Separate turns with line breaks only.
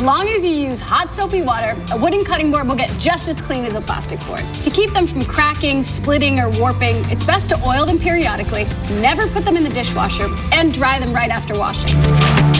long as you use hot soapy water, a wooden cutting board will get just as clean as a plastic board. To keep them from cracking, splitting, or warping, it's best to oil them periodically, never put them in the dishwasher, and dry them right after washing.